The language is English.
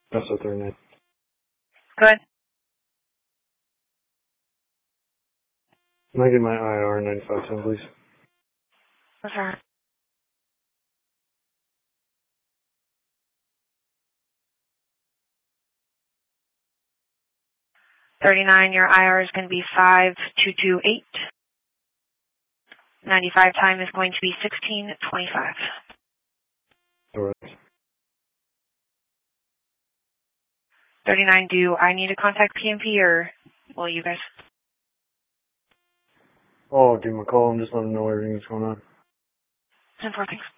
That's the 39. Go ahead. Can I get my IR 9510, please? What's wrong? $39, your IR is going to be 5228. 95 time is going to be 1625. Alright. 39, do I need to contact PMP or will you guys? Oh, give him a call and just let him know everything that's going on. 10-4, thanks.